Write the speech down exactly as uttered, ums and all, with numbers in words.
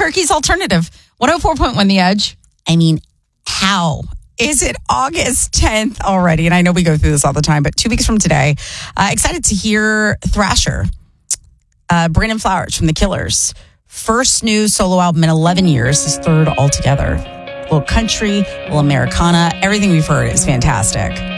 Albuquerque's alternative. one oh four point one The Edge. I mean, how is it August tenth already? And I know we go through this all the time, but two weeks from today, uh, excited to hear Thrasher, uh, Brandon Flowers from The Killers. First new solo album in eleven years, his third altogether. A little country, a little Americana. Everything we've heard is fantastic.